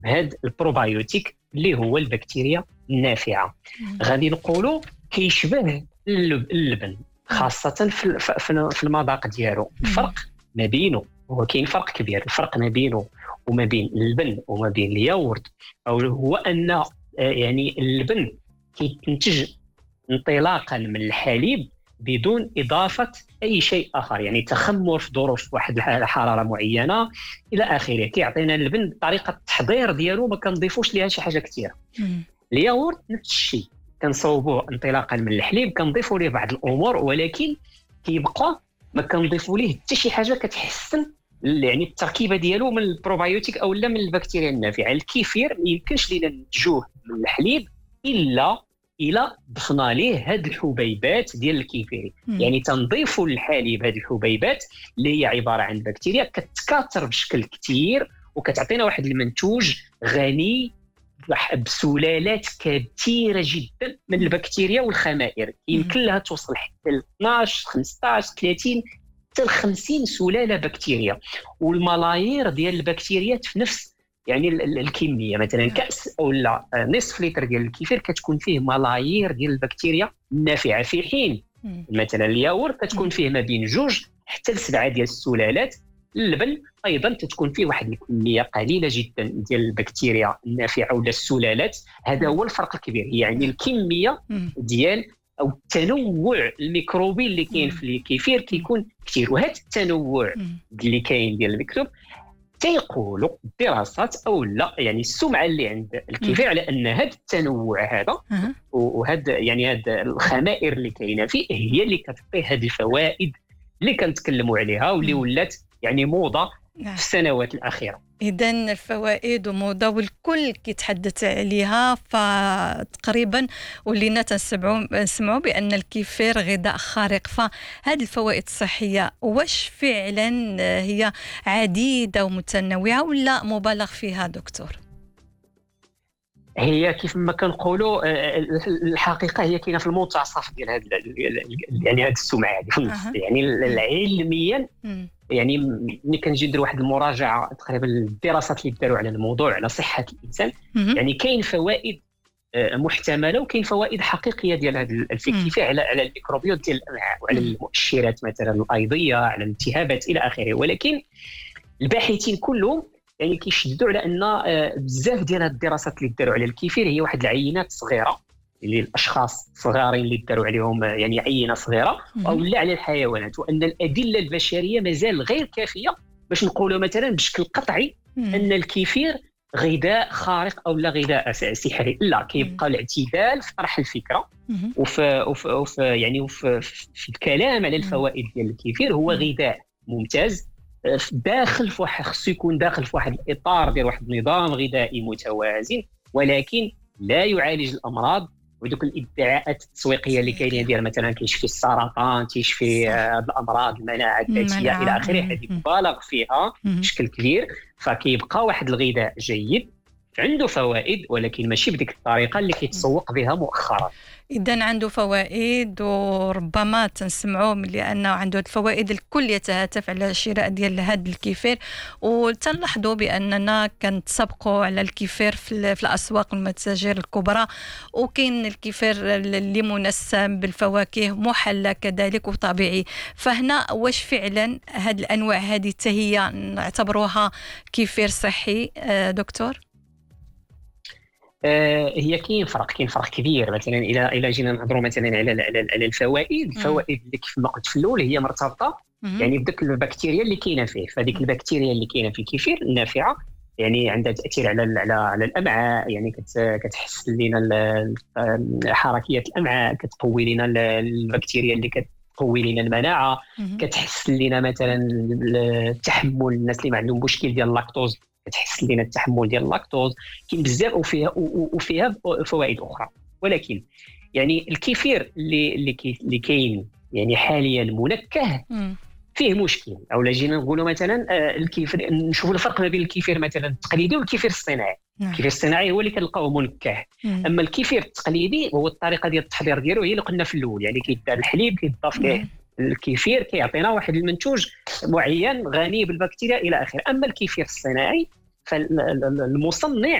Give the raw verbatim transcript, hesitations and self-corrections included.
بهذا البروبايوتيك اللي هو البكتيريا النافعه. غادي نقولوا كيشبه اللبن خاصه في في المذاق ديالو. الفرق ما بينه هو كاين فرق كبير، الفرق ما بينه وما بين اللبن وما بين الياغورت او هو ان يعني اللبن كيتنتج انطلاقا من الحليب بدون اضافه اي شيء اخر، يعني تخمر في ظروف واحد الحراره معينه الى اخره. كيعطينا اللبن طريقه التحضير ديالو ما كنضيفوش ليها شي حاجه كثيره. الياغورت نفس الشيء، كنصوبوه انطلاقا من الحليب، كنضيفوا ليه بعض الامور ولكن كيبقى ما كنضيفوا ليه حتى شي حاجه كتحسن يعني التركيبه ديالو من البروبايوتيك او لا من البكتيريا النافعه. الكيفير ما يمكنش لينا ننتجوه من الحليب الا الى ضفنا ليه هاد الحبيبات ديال الكيفيري. يعني تنضيفوا للحليب هاد الحبيبات اللي هي عباره عن بكتيريا كتكاثر بشكل كثير وكتعطينا واحد المنتوج غني بسلالات كثيره جدا من البكتيريا والخمائر. يمكن لها توصل حتى ل اثناش خمسطاش ثلاثين حتى ل خمسين سلاله بكتيريا، والملايير ديال البكتيريات في نفس يعني الكميه. مثلا كاس او لا نصف لتر ديال الكيفير كتكون فيه ملايير ديال البكتيريا النافعه، في حين مثلا الياغورت كتكون فيه ما بين جوج حتى لسبعه ديال السلالات. اللبن ايضا تتكون فيه واحد الكميه قليله جدا ديال البكتيريا النافعه ولا السلالات. هذا هو الفرق الكبير، يعني الكميه ديال او التنوع الميكروبي اللي كاين في الكيفير كيكون كثير. وهذا التنوع اللي كاين ديال الميكروب تيقولوا الدراسات او لا يعني السمعه اللي عند الكيفير على ان هذا التنوع هذا وهذا يعني هذا الخمائر اللي كاينه فيه هي اللي كتعطي هذه الفوائد اللي كنتكلموا عليها واللي ولات يعني موضه في السنوات الاخيره. إذن الفوائد وموضة والكل كيتحدث عليها، فتقريبا ولينا تنسمعوا نسمعوا بأن الكيفير غذاء خارق. فهذه الفوائد الصحية واش فعلا هي عديدة ومتنوعة ولا مبالغ فيها دكتور؟ هي كيف ما كنقولوا الحقيقه هي كاينه في المنتصف ديال هذا يعني هذه السمعه هذه يعني علميا. يعني ملي كنجي ندير واحد المراجعه تقريبا الدراسات اللي داروا على الموضوع على صحه الانسان، يعني كاين فوائد محتمله وكاين فوائد حقيقيه ديال هذا الكيفير على على الميكروبيوت ديال الامعاء وعلى المؤشرات مثلا الايضيه على الالتهابات الى اخره. ولكن الباحثين كلهم يعني كيشدوا على ان بزاف ديال هاد الدراسات اللي داروا على الكيفير هي واحد العينات صغيره اللي الاشخاص الصغارين اللي داروا عليهم يعني عينه صغيره او لا على الحيوانات، وان الادله البشريه مازال غير كافيه باش نقولوا مثلا بشكل قطعي ان الكيفير غذاء خارق او لا غذاء سحري. لا، كيبقى الاعتدال في طرح الفكره وفي, وفي, وفي يعني وفي في الكلام على الفوائد ديال الكيفير. هو غذاء ممتاز داخل في واحد خصو يكون داخل في واحد الاطار ديال واحد النظام غذائي متوازن، ولكن لا يعالج الامراض ودوك الادعاءات التسويقيه اللي كاينين ديال مثلا كيشفي السرطان تيشفي الامراض المناعه الذاتيه الى اخره. هذه مبالغ فيها بشكل كبير. فكيبقى واحد الغذاء جيد عنده فوائد ولكن ماشي بديك الطريقه اللي كيتسوق بها مؤخرا. إذن عنده فوائد وربما تنسمعوا ملي أنه عنده الفوائد الكل يتهاتف على شراء ديال هذا الكيفير. وتنلاحظوا بأننا كنتسابقوا على الكيفير في, في الأسواق والمتاجر الكبرى، وكاين الكيفير اللي منسم بالفواكه محلى كذلك وطبيعي. فهنا واش فعلا هذه الأنواع هذه هي نعتبروها كيفير صحي دكتور؟ هي كاين فرق كاين فرق كبير. مثلا الى الى جينا نهضروا مثلا على على الفوائد الفوائد اللي كيف ما قلت في الاول هي مرتبطه يعني بدك البكتيريا اللي كاينه فيه. فهذيك البكتيريا اللي كاينه في الكيفير النافعه يعني عندها تاثير على على على الامعاء، يعني كتحسن لنا حركيه الامعاء، كتقوي لنا البكتيريا اللي كتقوي لنا المناعه، كتحسن لنا مثلا التحمل. الناس اللي ما عندهم مشكل ديال اللاكتوز كتحسن لنا التحمل ديال اللاكتوز. كاين بزاف وفيها وفيها فوائد اخرى. ولكن يعني الكيفير اللي اللي كاين يعني حاليا منكه فيه مشكل. او جينا نقولوا مثلا الكيفير نشوفوا الفرق ما بين الكيفير مثلا التقليدي والكيفير الصناعي. الكيفير الصناعي هو اللي كنلقاوه منكه، اما الكيفير التقليدي هو الطريقه ديال التحضير ديالو هي اللي قلنا في الاول، يعني كيدار الحليب كيضاف ليه الكيفير كيعطينا واحد المنتوج معين غني بالبكتيريا الى اخره. اما الكيفير الصناعي فالمصنع